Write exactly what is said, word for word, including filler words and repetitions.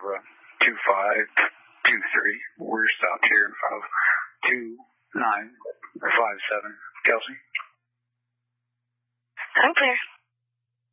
uh, two five two three. We're stopped here in front of two nine or five seven. Kelsey? I'm clear.